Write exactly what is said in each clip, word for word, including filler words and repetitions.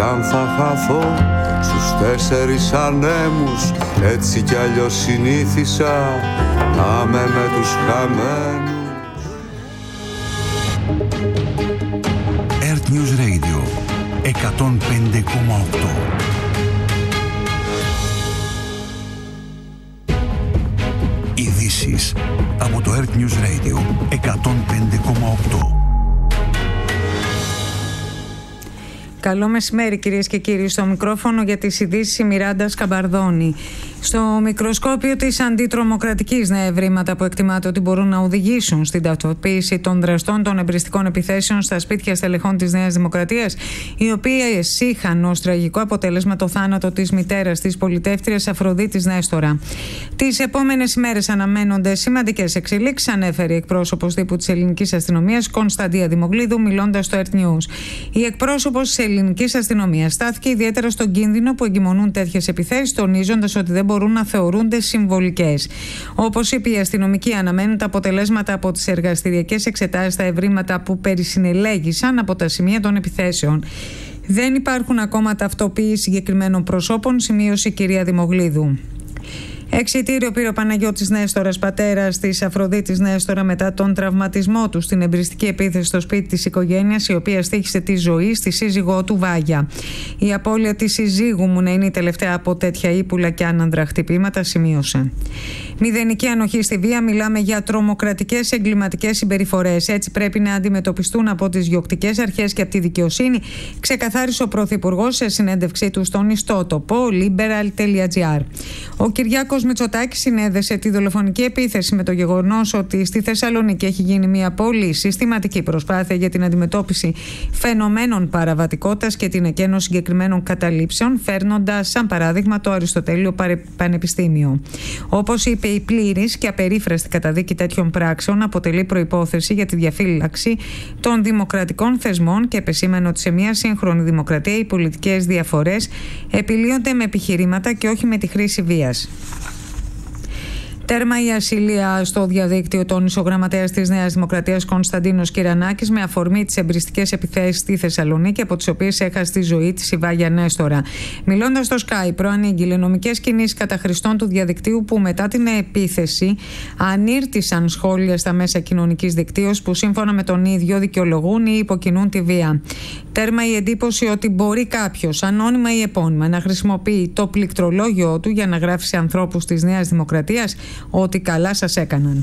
αν θα χαθώ στους τέσσερις ανέμους, έτσι κι αλλιώς συνήθισα να είμαι με τους χαμένους. Earth News Radio εκατόν πέντε κόμμα οκτώ. Ειδήσεις από το Earth News Radio εκατόν πέντε κόμμα οκτώ. Καλό μεσημέρι κυρίες και κύριοι. Στο μικρόφωνο για τις ειδήσεις η Μιράντα Σκαμπαρδόνη. Στο μικροσκόπιο της αντιτρομοκρατικής νέα ευρήματα που εκτιμάται ότι μπορούν να οδηγήσουν στην ταυτοποίηση των δραστών των εμπριστικών επιθέσεων στα σπίτια στελεχών της Νέας Δημοκρατίας, οι οποίες είχαν ως τραγικό αποτέλεσμα το θάνατο της μητέρας της πολιτεύτριας Αφροδίτης Νέστορα. Τις επόμενες ημέρες αναμένονται σημαντικές εξελίξεις, ανέφερε η εκπρόσωπος τύπου της ελληνικής αστυνομίας Κωνσταντία Δημογλίδου, μιλώντας στο Earth News. Η εκπρόσωπος της ελληνικής αστυνομίας στάθηκε ιδιαίτερα στον κίνδυνο που εγκυμονούν τέτοιες επιθέσεις, τονίζοντας ότι δεν μπορούν να θεωρούνται συμβολικές. Όπως είπε η αστυνομική, αναμένουν τα αποτελέσματα από τις εργαστηριακές εξετάσεις στα ευρήματα που περισυνελέγησαν από τα σημεία των επιθέσεων. Δεν υπάρχουν ακόμα ταυτοποίηση συγκεκριμένων προσώπων, σημείωσε η κυρία Δημογλίδου. Εξιτήριο πήρε ο Παναγιώτης Νέστορας, πατέρας της Αφροδίτης Νέστορα, μετά τον τραυματισμό του στην εμπριστική επίθεση στο σπίτι της οικογένειας, η οποία στοίχησε τη ζωή στη σύζυγό του Βάγια. Η απώλεια της συζύγου μου να είναι η τελευταία από τέτοια ύπουλα και άνανδρα χτυπήματα, σημείωσε. Μηδενική ανοχή στη βία, μιλάμε για τρομοκρατικές εγκληματικές συμπεριφορές. Έτσι πρέπει να αντιμετωπιστούν από τις διοκτικές αρχές και από τη δικαιοσύνη, ξεκαθάρισε ο Πρωθυπουργός σε συνέντευξή του στον ιστότοπο liberal τελεία gr. Ο Κυριάκος Μητσοτάκης συνέδεσε τη δολοφονική επίθεση με το γεγονός ότι στη Θεσσαλονίκη έχει γίνει μια πολύ συστηματική προσπάθεια για την αντιμετώπιση φαινομένων παραβατικότητας και την εκένωση συγκεκριμένων καταλήψεων, φέρνοντας σαν παράδειγμα το Αριστοτέλειο Πανεπιστήμιο. Όπως είπε, η πλήρης και απερίφραστη καταδίκη τέτοιων πράξεων αποτελεί προϋπόθεση για τη διαφύλαξη των δημοκρατικών θεσμών και επεσήμανε ότι σε μια σύγχρονη δημοκρατία οι πολιτικές διαφορές επιλύονται με επιχειρήματα και όχι με τη χρήση βίας. Τέρμα η ασυλία στο διαδίκτυο των ισογραμματέας της Νέας Δημοκρατίας Κωνσταντίνος Κυρανάκης με αφορμή τις εμπριστικές επιθέσεις στη Θεσσαλονίκη, από τις οποίες έχασε τη ζωή της η Βάγια Νέστορα. Μιλώντας στο Sky, προανήγγειλε νομικές κινήσεις κατά χρηστών του διαδικτύου που μετά την επίθεση ανήρτησαν σχόλια στα μέσα κοινωνικής δικτύωσης που σύμφωνα με τον ίδιο δικαιολογούν ή υποκινούν τη βία. Τέρμα η εντύπωση ότι μπορεί κάποιος, ανώνυμα ή επώνυμα, να χρησιμοποιεί το πληκτρολόγιο του για να γράφει σε ανθρώπους της Νέας Δημοκρατίας ότι καλά σας έκαναν.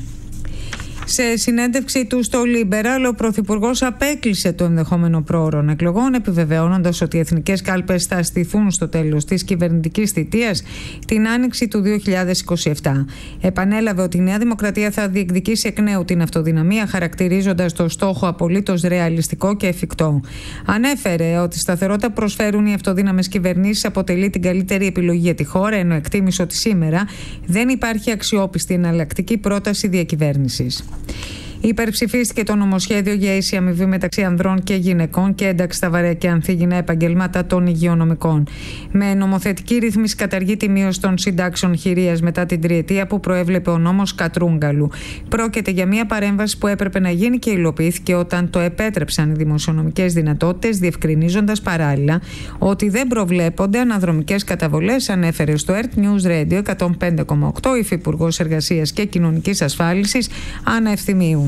Σε συνέντευξή του στο Liberal, ο Πρωθυπουργός απέκλεισε το ενδεχόμενο πρόωρων εκλογών, επιβεβαιώνοντας ότι οι εθνικές κάλπες θα στηθούν στο τέλος της κυβερνητικής θητείας την άνοιξη του δύο χιλιάδες είκοσι επτά. Επανέλαβε ότι η Νέα Δημοκρατία θα διεκδικήσει εκ νέου την αυτοδυναμία, χαρακτηρίζοντας το στόχο απολύτως ρεαλιστικό και εφικτό. Ανέφερε ότι η σταθερότητα που προσφέρουν οι αυτοδύναμες κυβερνήσεις αποτελεί την καλύτερη επιλογή για τη χώρα, ενώ εκτίμησε ότι σήμερα δεν υπάρχει αξιόπιστη εναλλακτική πρόταση διακυβέρνησης. Υπερψηφίστηκε το νομοσχέδιο για ίση αμοιβή μεταξύ ανδρών και γυναικών και ένταξη στα βαρέα και ανθίγυνα επαγγελμάτα των υγειονομικών. Με νομοθετική ρύθμιση καταργεί τη μείωση των συντάξεων χειρίας μετά την τριετία που προέβλεπε ο νόμος Κατρούγκαλου. Πρόκειται για μια παρέμβαση που έπρεπε να γίνει και υλοποιήθηκε όταν το επέτρεψαν οι δημοσιονομικές δυνατότητες, διευκρινίζοντας παράλληλα ότι δεν προβλέπονται αναδρομικές καταβολές, ανέφερε στο Earth News Radio εκατόν πέντε κόμμα οκτώ η Υφυπουργός Εργασίας και Κοινωνικής Ασφάλισης Άννα Ευθυμίου.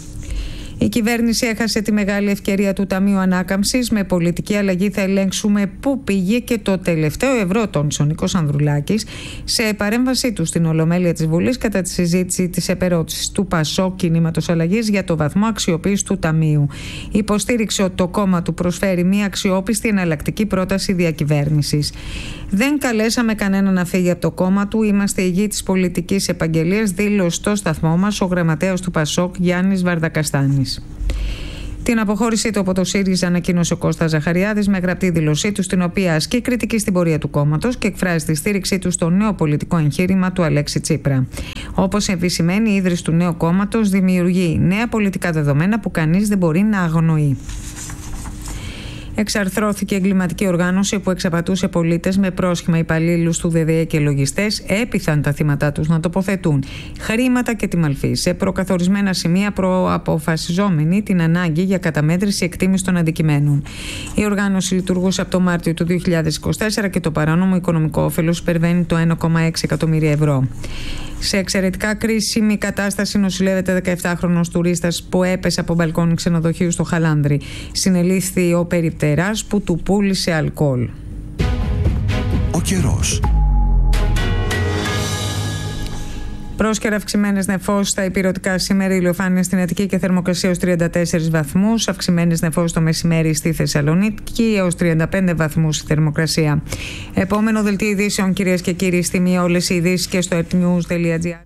Η κυβέρνηση έχασε τη μεγάλη ευκαιρία του Ταμείου Ανάκαμψης. Με πολιτική αλλαγή θα ελέγξουμε πού πήγε και το τελευταίο ευρώ, τόνισε ο Νίκος Ανδρουλάκης σε παρέμβασή του στην Ολομέλεια της Βουλής κατά τη συζήτηση της επερώτησης του Πασόκ Κινήματος Αλλαγής για το βαθμό αξιοποίησης του Ταμείου. Υποστήριξε ότι το κόμμα του προσφέρει μια αξιόπιστη εναλλακτική πρόταση διακυβέρνησης. Δεν καλέσαμε κανέναν να φύγει από το κόμμα του. Είμαστε ηγοί της πολιτικής επαγγελίας, δήλωσε στο σταθμό μας ο γραμματέας του Πασόκ Γιάννης Βαρδακαστάνης. Την αποχώρησή του από το ΣΥΡΙΖΑ ανακοίνωσε ο Κώστας Ζαχαριάδης με γραπτή δήλωσή του, στην οποία ασκεί κριτική στην πορεία του κόμματος και εκφράζει τη στήριξή του στο νέο πολιτικό εγχείρημα του Αλέξη Τσίπρα. Όπως επισημαίνει, η ίδρυση του νέου κόμματος δημιουργεί νέα πολιτικά δεδομένα που κανείς δεν μπορεί να αγνοεί. Εξαρθρώθηκε εγκληματική οργάνωση που εξαπατούσε πολίτες με πρόσχημα υπαλλήλους του ΔΔΕ και λογιστές. Έπειθαν τα θύματα τους να τοποθετούν χρήματα και τη μαλφή σε προκαθορισμένα σημεία, προαποφασιζόμενοι την ανάγκη για καταμέτρηση εκτίμηση των αντικειμένων. Η οργάνωση λειτουργούσε από το Μάρτιο του δύο χιλιάδες είκοσι τέσσερα και το παράνομο οικονομικό όφελος υπερβαίνει το ένα κόμμα έξι εκατομμύρια ευρώ. Σε εξαιρετικά κρίσιμη κατάσταση νοσηλεύεται δεκαεπτάχρονος τουρίστας που έπεσε από μπαλκόνι ξενοδοχείου στο Χαλάνδρη. Συνελήφθη ο περιπτεράς που του πούλησε αλκοόλ. Ο καιρός. Πρόσκαιρα αυξημένες νεφώσεις στα ηπειρωτικά σήμερα, ηλιοφάνεια στην Αττική και θερμοκρασία έως τριάντα τέσσερις βαθμούς. Αυξημένες νεφώσεις το μεσημέρι στη Θεσσαλονίκη έως τριάντα πέντε βαθμούς η θερμοκρασία. Επόμενο δελτίο ειδήσεων, κυρίες και κύριοι, στη μία όλες οι ειδήσεις και στο earthnews τελεία gr.